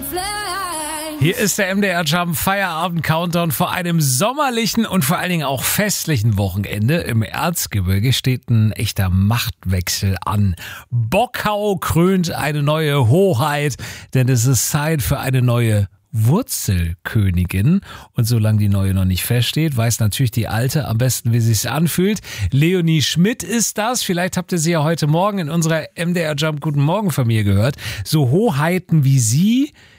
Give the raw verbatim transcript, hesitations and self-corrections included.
Hier ist der M D R Jump Feierabend Countdown vor einem sommerlichen und vor allen Dingen auch festlichen Wochenende. Im Erzgebirge steht ein echter Machtwechsel an. Bockau krönt eine neue Hoheit, denn es ist Zeit für eine neue Wurzelkönigin. Und solange die neue noch nicht feststeht, weiß natürlich die alte am besten, wie sich's anfühlt. Leonie Schmidt ist das. Vielleicht habt ihr sie ja heute Morgen in unserer M D R Jump Guten Morgen von mir gehört. So Hoheiten wie sie